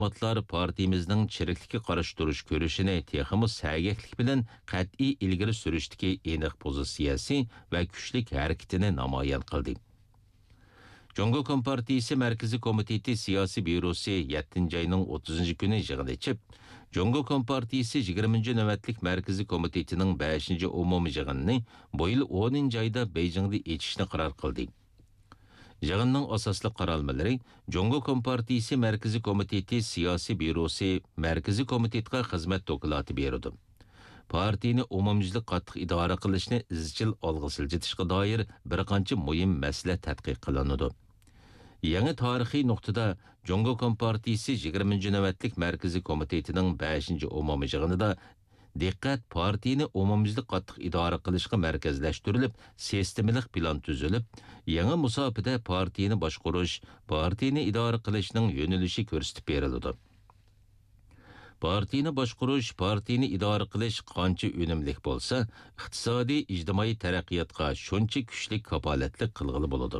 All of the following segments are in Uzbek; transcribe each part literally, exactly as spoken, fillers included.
Matlar partiyamizning chiriklikka qarshi turish ko'rishini texmi sagaklik bilan qat'iy ilgari surishdagi aniq pozitsiyasi va kuchli harakatini namoyon qildi. Jongo Kompartiyasi Markaziy komiteti siyosiy byurosi yettinchi ayning o'ttizinchi kuni yig'in ochib, Jongo Kompartiyasi yigirmanchi navbatlik Markaziy komitetining beshinchi umumiy yig'inini bu yil o'ninchi ayda Beijingda ochishni qaror qildi. Yig'inning asosli qaralmalari Jongo Kompartiyasi Markaziy komiteti siyosiy byurosi Markaziy komitetga xizmat doklati berdi. Partiyani umumyuzlik qattiq idora qilishni izchil olg'a siljitishga doir bir qancha muhim masala tadqiq qilinadi. Yangi tarixiy nuqtada Jongo Kompartiyasi yigirmanchi navbatlik Markaziy komitetining beshinchi umumiy yig'inida diqqat partiyani umumyuzlik qattiq idora qilishga markazlashtirilib, sistemalik plan tuzilib, yangi musofada partiyani boshqarish, partiyani idora qilishning yo'nalishi ko'rsatib beriladi. Partiyani boshqarish, partiyani idora qilish qancha unumli bo'lsa, iqtisodiy, ijtimoiy taraqqiyotga shuncha kuchli kapolatlik qilg'ili bo'ladi.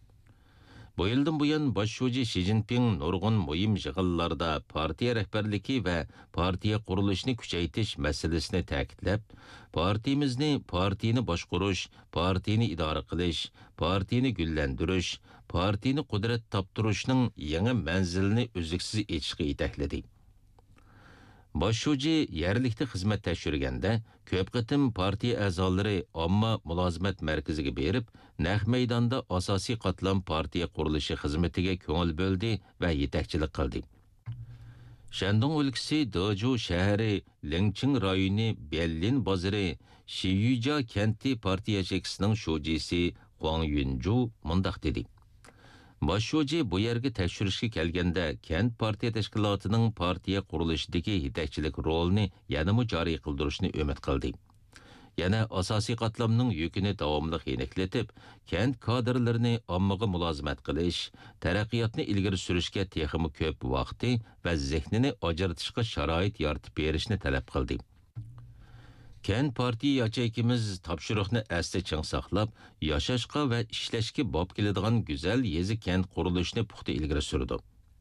Bu yildan buyon bosh shoji Xi Jinping nurg'un muhim yig'inlarda partiya rahbarligi va partiya qurilishini kuchaytirish masalasini ta'kidlab, partiyamizni partiyani boshqarish, partiyani idora qilish, partiyani gullantirish, partiyani qudrat toptirishning yangi manzilini uzluksiz etishga yetakladi. Bosh shoji yerlikda xizmat tashirganda ko'p qatim partiya a'zolari omma mulozimat markaziga berib, naq maydonda asosiy qatlam partiya qurilishi xizmatiga ko'ngil bo'ldi va yetakchilik qildi. Shandong o'lkasi Doju shahri, Lingqing rayoni, Berlin bozori, Shiyuja kenti partiya shekisining shojisi Huang Yunju mundaq dedi. Bosh shoji bu yerga tekshirishga kelganda kent partiya tashkilotining partiya qurilishidagi yetakchilik rolini yanada joriy qildirishni umid qildi. Yana asosiy qatlamning yukini davomli yenaklatib, kent kadrlarini ommaga mulozimat qilish, taraqqiyotni ilgari surishga texmi ko'p vaqti va zehnini ajratishga sharoit yaratib berishni talab qildi. Kent partiya yachaykimiz topshiriqni asli ching saqlab, yashashqa va ishlashga bob keladigan go'zal yezi kent qurilishini puxta ilgari surdi.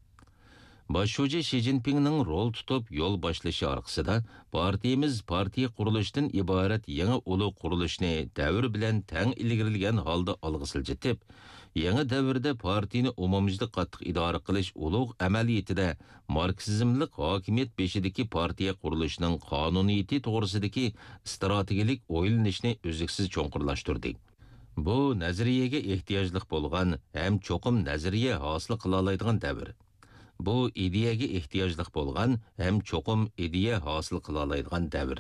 Bosh shoji Xi Jinpingning rol tutib yo'l boshlashi orqasida partiyamiz partiya qurilishidan iborat yangi ulug' qurilishni davr bilan tang ilgirilgan holda olg'a siljitib, yangi davrda partiyani umumyuzlik qattiq idora qilish ulug' amaliyotida marksizmlik hokimiyat beshidagi partiya qurilishining qonuniyati to'g'risidagi strategik o'ylanishni uzluksiz cho'nqurlashtirdi. Bu nazariyaga ehtiyojli bo'lgan ham cho'qim nazariya hosil qila oladigan davr. Bu ideyaga ehtiyojli bo'lgan ham cho'qim ideya hosil qila oladigan davr.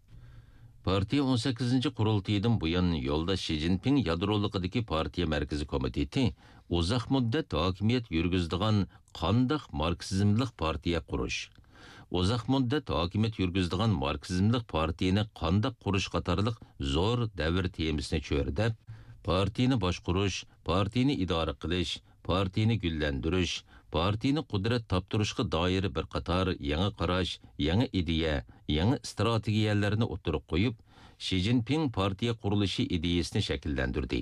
Partiya o'n sakkizinchi qurultiyidan buyon yo'lda Xi Jinping yadroligidagi partiya markaziy komiteti uzoq muddat hokimiyat yurgizdigan qandoq marksizmlik partiya qurish, uzoq muddat hokimiyat yurgizdigan marksizmlik partiyani qandoq qurish qatorliq zo'r davr temasini cho'rdab, partiyani boshqarish, partiyani idora qilish, partiyani gullantirish, partiyani qudrat toptirishga doir bir qator yangi qarash, yangi ideya, yangi strategiyalarni o'tirib qo'yib, Xi Jinping partiya qurilishi ideyasini shakllantirdi.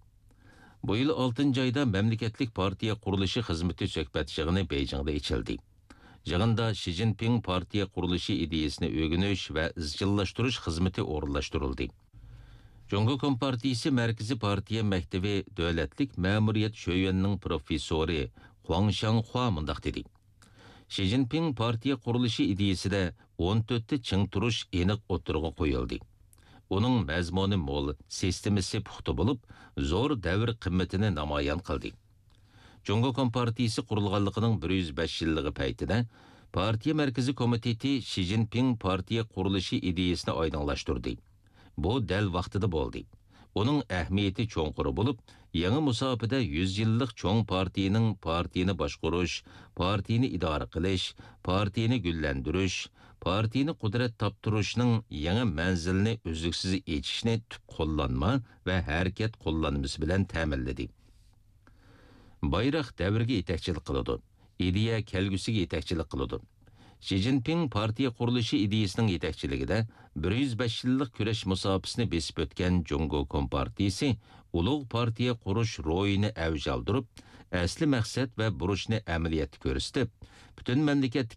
Bu yil oltinchi oyda mamlakatlik partiya qurilishi xizmati suhbat yig'ini Beijingda ochildi. Yig'inda Xi Jinping partiya qurilishi ideyasini o'rganish va izchillashtirish xizmati o'rinlashtirildi. Jongo Kompartiyasi Markaziy partiya maktabi davlatlik ma'muriyat sho'yanining professori Huang Shanghua mundaq dedi. Xi Jinping partiya qurilishi ideyasida o'n to'rtta ching turish aniq o'tirg'a qo'yildi. Uning mazmuni mo'l, sistemasi puxta bo'lib, zo'r davr qimmatini namoyon qildi. Jongo Kompartiyasi qurilganligining bir yuz besh yilligi paytida partiya markaziy komiteti Xi Jinping partiya qurilishi ideyasini oydinlashtirdi. Bu dal vaqtida bo'ldi. Uning ahamiyati cho'nqur bo'lib, yangi musofada yuz yillik cho'ng partiyaning partiyani boshqarish, partiyani idora qilish, partiyani gullantirish, partiyani qudrat toptirishning yangi manzilini uzluksiz echishni tub qo'llanma va harakat qo'llanmasi bilan ta'minladi. Bayroq davrga yetakchilik qiladi, ideya kelgusiga yetakchilik qiladi. Xi Jinping partiya qurilishi ideyasining yetakchiligida bir yuz besh yillik kurash musofasini besib o'tgan Jungo Kompartiyasi ulug' partiya qurish ro'yini avj oldirib, asli maqsad va burchni amaliyotda ko'rsatib, butun mamlakat